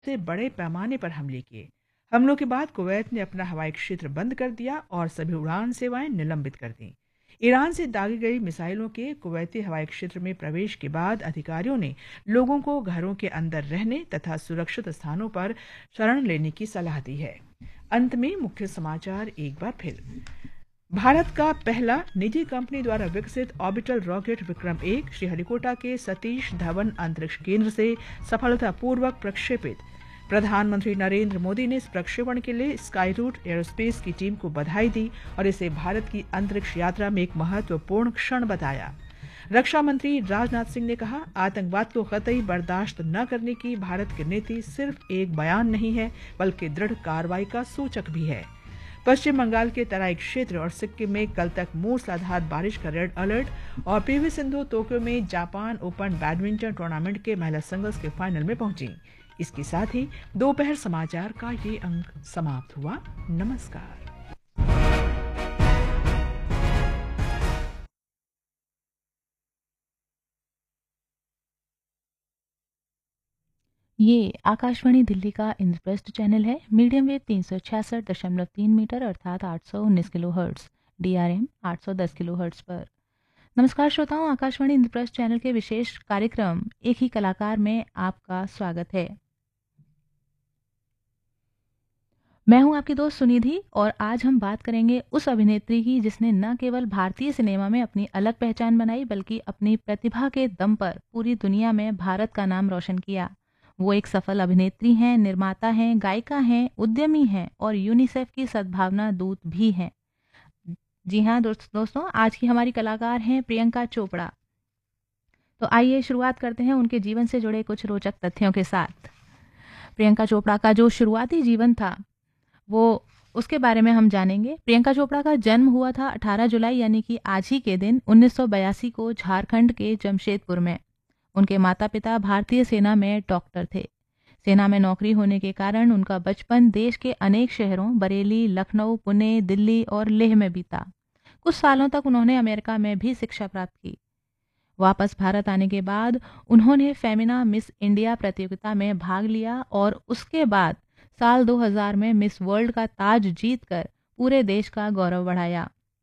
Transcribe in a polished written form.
से बड़े पैमाने पर हमले किए। हमलों के बाद कुवैत ने अपना हवाई क्षेत्र बंद कर दिया और सभी उड़ान सेवाएं निलंबित कर दीं। ईरान से दागी गई मिसाइलों के कुवैती हवाई क्षेत्र में प्रवेश के बाद अधिकारियों ने लोगों को घरों के अंदर रहने तथा सुरक्षित स्थानों पर शरण लेने की सलाह दी है। अंत में मुख्य समाचार एक बार फिर। भारत का पहला निजी कंपनी द्वारा विकसित ऑर्बिटल रॉकेट विक्रम-1 श्रीहरिकोटा के सतीश धवन अंतरिक्ष केंद्र से सफलतापूर्वक प्रक्षेपित। प्रधानमंत्री नरेंद्र मोदी ने इस प्रक्षेपण के लिए स्काई रूट एयरोस्पेस की टीम को बधाई दी और इसे भारत की अंतरिक्ष यात्रा में एक महत्वपूर्ण क्षण बताया। रक्षा मंत्री राजनाथ सिंह ने कहा, आतंकवाद को कतई बर्दाश्त न करने की भारत की नीति सिर्फ एक बयान नहीं है, बल्कि दृढ़ कार्रवाई का सूचक भी है। पश्चिम बंगाल के तराई क्षेत्र और सिक्किम में कल तक मूसलाधार बारिश का रेड अलर्ट। और पीवी सिंधु टोक्यो में जापान ओपन बैडमिंटन टूर्नामेंट के महिला सिंगल्स के फाइनल में पहुंची। इसके साथ ही दोपहर समाचार का ये अंक समाप्त हुआ। नमस्कार। ये आकाशवाणी दिल्ली का इंद्रप्रस्थ चैनल है। मीडियम वेव 366.3 मीटर अर्थात 819 किलोहर्ट्ज, DRM 810 किलोहर्ट्ज पर। नमस्कार श्रोताओं, आकाशवाणी इंद्रप्रस्थ चैनल के विशेष कार्यक्रम एक ही कलाकार में आपका स्वागत है। मैं हूं आपकी दोस्त सुनिधि और आज हम बात करेंगे उस अभिनेत्री की जिसने न केवल भारतीय सिनेमा में अपनी अलग पहचान बनाई बल्कि अपनी प्रतिभा के दम पर पूरी दुनिया में भारत का नाम रोशन किया। वो एक सफल अभिनेत्री हैं, निर्माता हैं, गायिका हैं, उद्यमी हैं और यूनिसेफ की सद्भावना दूत भी हैं। जी हाँ दोस्तों, आज की हमारी कलाकार हैं प्रियंका चोपड़ा। तो आइए शुरुआत करते हैं उनके जीवन से जुड़े कुछ रोचक तथ्यों के साथ। प्रियंका चोपड़ा का जो शुरुआती जीवन था वो उसके बारे में हम जानेंगे। प्रियंका चोपड़ा का जन्म हुआ था 18 जुलाई यानी कि आज ही के दिन 1982 को झारखंड के जमशेदपुर में। उनके माता पिता भारतीय सेना में डॉक्टर थे। सेना में नौकरी होने के कारण उनका बचपन देश के अनेक शहरों बरेली, लखनऊ, पुणे, दिल्ली और लेह में बीता। कुछ सालों तक उन्होंने अमेरिका में भी शिक्षा प्राप्त की। वापस भारत आने के बाद उन्होंने फेमिना मिस इंडिया प्रतियोगिता में भाग लिया और उसके बाद साल 2000 में मिस वर्ल्ड का ताज जीतकर पूरे देश का गौरव बढ़ाया।